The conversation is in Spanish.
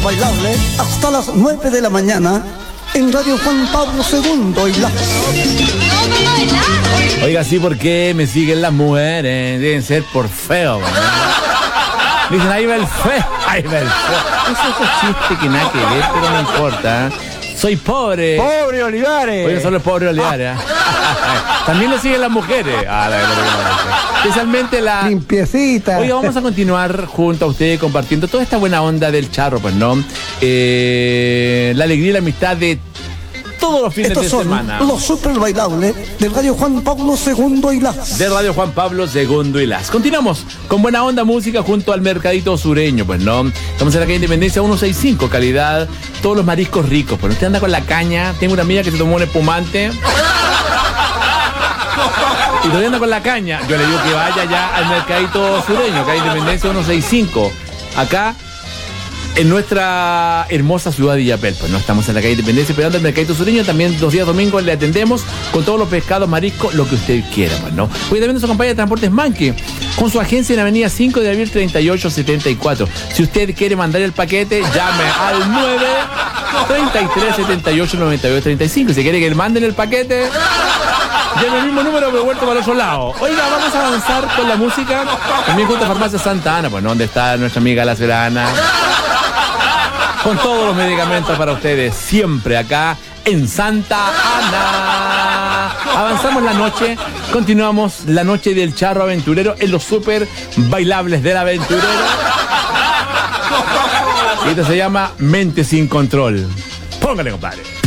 Bailable hasta las 9 de la mañana en Radio Juan Pablo II y la... Oiga, sí, ¿por qué me siguen las mujeres? Deben ser por feo, ¿no? Dicen, ahí va el feo, ahí va el feo. Eso es un chiste que nada que ver, pero no importa. Soy pobre. ¡Pobre Olivares! Oiga, solo el pobre Olivares. También lo siguen las mujeres. Especialmente la... Limpiecita. Oiga, vamos a continuar junto a ustedes compartiendo toda esta buena onda del charro, pues, ¿no? La alegría y la amistad de todos los fines Estos de son semana. los super bailables de Radio Juan Pablo II y las... De Radio Juan Pablo II y las. Continuamos con buena onda música junto al Mercadito Sureño, pues, ¿no? Estamos en la calle Independencia 165, calidad, todos los mariscos ricos. Pues usted anda con la caña. Tengo una amiga que se tomó un espumante y todavía anda con la caña. Yo le digo que vaya ya al Mercadito Sureño, calle Independencia 165. Acá en nuestra hermosa ciudad de Illapel. Pues no estamos en la calle Independencia esperando el Mercadito Sureño. También los días domingos le atendemos con todos los pescados, mariscos, lo que usted quiera, pues, ¿no? Hoy también nos acompaña Transportes Manque con su agencia en la avenida 5 de abril 3874. Si usted quiere mandar el paquete, llame al 9 33 78 92 35. Si quiere que le manden el paquete, llame el mismo número pero vuelto para el otro lado. Oiga, vamos a avanzar con la música. También junto a Farmacia Santa Ana, pues, ¿no? Donde está nuestra amiga La Serana, con todos los medicamentos para ustedes, siempre acá en Santa Ana. Avanzamos la noche, continuamos la noche del charro aventurero en los super bailables del aventurero. Y esto se llama Mente sin Control. Póngale, compadre.